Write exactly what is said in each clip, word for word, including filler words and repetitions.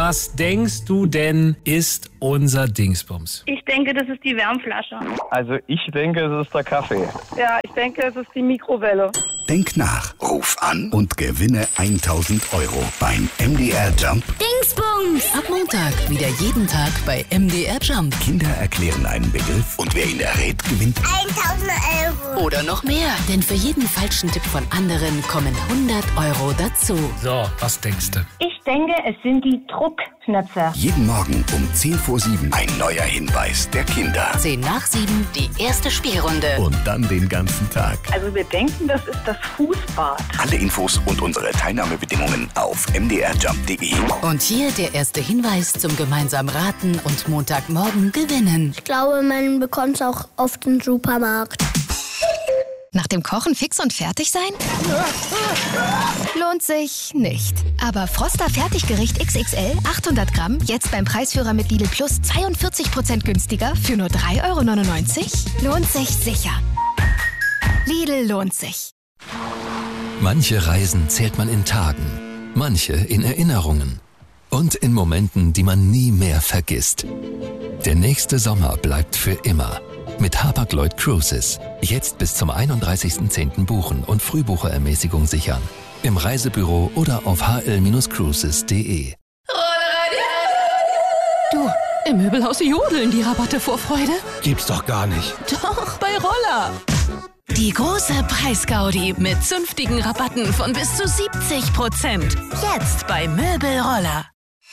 Was denkst du denn, ist unser Dingsbums? Ich denke, das ist die Wärmflasche. Also ich denke, es ist der Kaffee. Ja, ich denke, es ist die Mikrowelle. Denk nach, ruf an und gewinne tausend Euro beim M D R Jump. Dingsbums! Ab Montag wieder jeden Tag bei M D R Jump. Kinder erklären einen Begriff und wer ihn errät, gewinnt tausend Euro. Oder noch mehr, denn für jeden falschen Tipp von anderen kommen hundert Euro dazu. So, was denkst du? Ich denke, es sind die Druckknöpfe. Jeden Morgen um zehn vor sieben ein neuer Hinweis der Kinder. zehn nach sieben die erste Spielrunde. Und dann den ganzen Tag. Also wir denken, das ist das Fußbad. Alle Infos und unsere Teilnahmebedingungen auf m d r jump punkt d e. Und hier der erste Hinweis zum gemeinsamen Raten und Montagmorgen gewinnen. Ich glaube, man bekommt es auch auf den Supermarkt. Nach dem Kochen fix und fertig sein? Lohnt sich nicht. Aber Froster Fertiggericht X X L achthundert Gramm, jetzt beim Preisführer mit Lidl Plus zweiundvierzig Prozent günstiger für nur drei Euro neunundneunzig? Lohnt sich sicher. Lidl lohnt sich. Manche Reisen zählt man in Tagen, manche in Erinnerungen und in Momenten, die man nie mehr vergisst. Der nächste Sommer bleibt für immer. Mit Hapag-Lloyd Cruises. Jetzt bis zum einunddreißigsten zehnten buchen und Frühbucherermäßigung sichern. Im Reisebüro oder auf h l Bindestrich cruises punkt d e. Du, im Möbelhaus jodeln die Rabatte vor Freude. Gibt's doch gar nicht. Doch, bei Roller. Die große Preisgaudi mit zünftigen Rabatten von bis zu siebzig Prozent. Jetzt bei Möbelroller.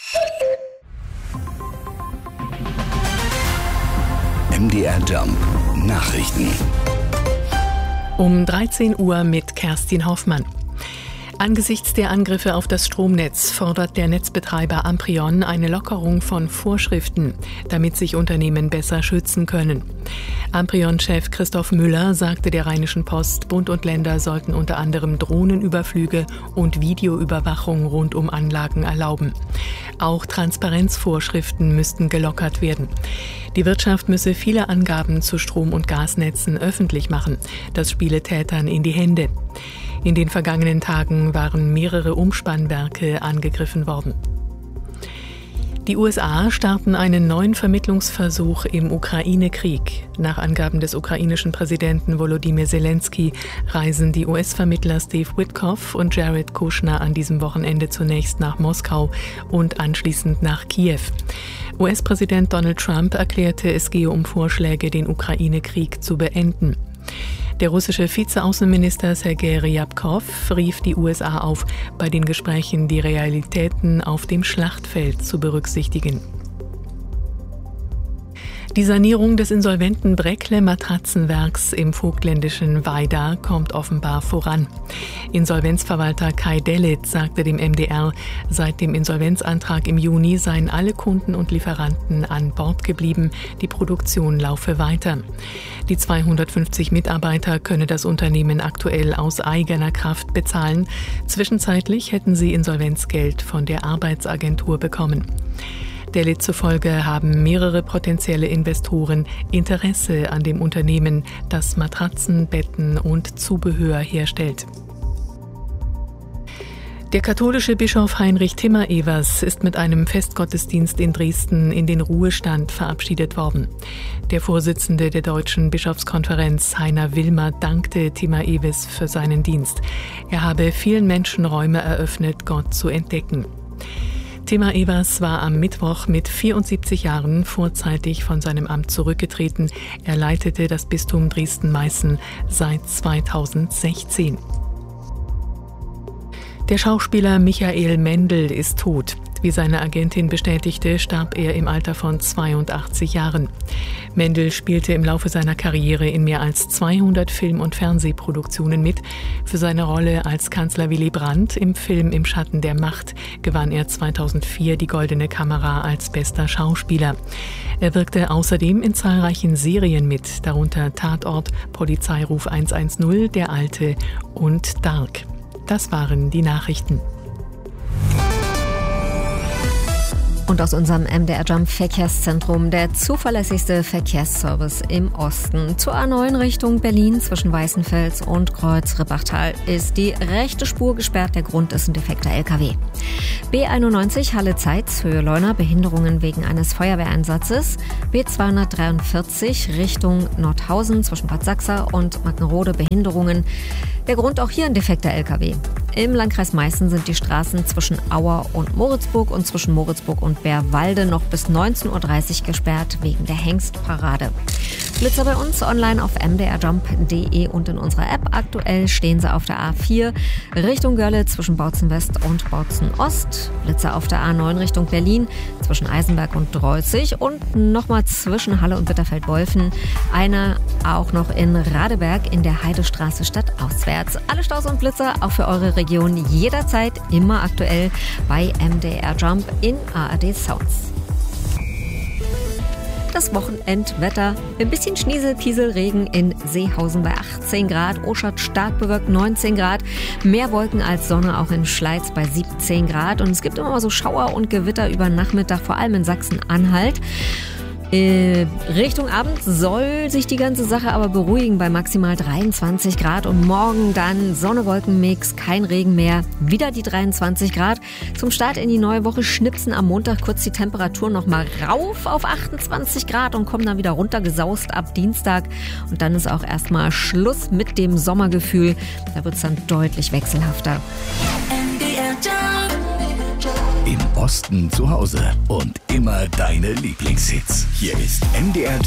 M D R Jump Nachrichten. Um dreizehn Uhr mit Kerstin Hoffmann. Angesichts der Angriffe auf das Stromnetz fordert der Netzbetreiber Amprion eine Lockerung von Vorschriften, damit sich Unternehmen besser schützen können. Amprion-Chef Christoph Müller sagte der Rheinischen Post, Bund und Länder sollten unter anderem Drohnenüberflüge und Videoüberwachung rund um Anlagen erlauben. Auch Transparenzvorschriften müssten gelockert werden. Die Wirtschaft müsse viele Angaben zu Strom- und Gasnetzen öffentlich machen. Das spiele Tätern in die Hände. In den vergangenen Tagen waren mehrere Umspannwerke angegriffen worden. Die U S A starten einen neuen Vermittlungsversuch im Ukraine-Krieg. Nach Angaben des ukrainischen Präsidenten Volodymyr Zelensky reisen die U S-Vermittler Steve Witkoff und Jared Kushner an diesem Wochenende zunächst nach Moskau und anschließend nach Kiew. U S-Präsident Donald Trump erklärte, es gehe um Vorschläge, den Ukraine-Krieg zu beenden. Der russische Vizeaußenminister Sergei Ryabkov rief die U S A auf, bei den Gesprächen die Realitäten auf dem Schlachtfeld zu berücksichtigen. Die Sanierung des insolventen Bräckle Matratzenwerks im vogtländischen Weida kommt offenbar voran. Insolvenzverwalter Kai Dellitz sagte dem M D R, seit dem Insolvenzantrag im Juni seien alle Kunden und Lieferanten an Bord geblieben, die Produktion laufe weiter. Die zweihundertfünfzig Mitarbeiter könne das Unternehmen aktuell aus eigener Kraft bezahlen. Zwischenzeitlich hätten sie Insolvenzgeld von der Arbeitsagentur bekommen. Dellitz zufolge haben mehrere potenzielle Investoren Interesse an dem Unternehmen, das Matratzen, Betten und Zubehör herstellt. Der katholische Bischof Heinrich Timmer-Evers ist mit einem Festgottesdienst in Dresden in den Ruhestand verabschiedet worden. Der Vorsitzende der Deutschen Bischofskonferenz, Heiner Wilmer, dankte Timmer-Evers für seinen Dienst. Er habe vielen Menschen Räume eröffnet, Gott zu entdecken. Timmer-Evers war am Mittwoch mit vierundsiebzig Jahren vorzeitig von seinem Amt zurückgetreten. Er leitete das Bistum Dresden-Meißen seit zweitausendsechzehn. Der Schauspieler Michael Mendl ist tot. Wie seine Agentin bestätigte, starb er im Alter von zweiundachtzig Jahren. Mendl spielte im Laufe seiner Karriere in mehr als zweihundert Film- und Fernsehproduktionen mit. Für seine Rolle als Kanzler Willy Brandt im Film Im Schatten der Macht gewann er zweitausendvier die Goldene Kamera als bester Schauspieler. Er wirkte außerdem in zahlreichen Serien mit, darunter Tatort, Polizeiruf hundertzehn, Der Alte und Dark. Das waren die Nachrichten. Und aus unserem M D R Jump Verkehrszentrum, der zuverlässigste Verkehrsservice im Osten. Zur A neun Richtung Berlin zwischen Weißenfels und Kreuz-Rippachtal ist die rechte Spur gesperrt. Der Grund ist ein defekter L K W. B einundneunzig Halle-Zeitz, Höhe Leuna, Behinderungen wegen eines Feuerwehreinsatzes. B zweihundertdreiundvierzig Richtung Nordhausen zwischen Bad Sachsa und Magnerode, Behinderungen. Der Grund auch hier ein defekter L K W. Im Landkreis Meißen sind die Straßen zwischen Auer und Moritzburg und zwischen Moritzburg und Bärwalde noch bis neunzehn Uhr dreißig gesperrt wegen der Hengstparade. Blitzer bei uns online auf m d r jump punkt d e und in unserer App. Aktuell stehen sie auf der A vier Richtung Görlitz zwischen Bautzen West und Bautzen Ost. Blitzer auf der A neun Richtung Berlin zwischen Eisenberg und Dreuzig und nochmal zwischen Halle und Bitterfeld-Wolfen. Einer auch noch in Radeberg in der Heidestraße stadtauswärts. Alle Staus und Blitzer auch für eure Region jederzeit immer aktuell bei M D R Jump in A R D Sounds. Das Wochenendwetter. Ein bisschen Schniesel, Kiesel, Regen in Seehausen bei achtzehn Grad. Oschat stark bewölkt neunzehn Grad. Mehr Wolken als Sonne auch in Schleiz bei siebzehn Grad. Und es gibt immer mal so Schauer und Gewitter über Nachmittag, vor allem in Sachsen-Anhalt. Äh, Richtung Abend soll sich die ganze Sache aber beruhigen bei maximal dreiundzwanzig Grad und morgen dann Sonne-Wolken-Mix, kein Regen mehr, wieder die dreiundzwanzig Grad. Zum Start in die neue Woche schnipsen am Montag kurz die Temperaturen nochmal rauf auf achtundzwanzig Grad und kommen dann wieder runtergesaust ab Dienstag. Und dann ist auch erstmal Schluss mit dem Sommergefühl. Da wird es dann deutlich wechselhafter. Im Osten zu Hause und immer deine Lieblingshits. Hier ist M D R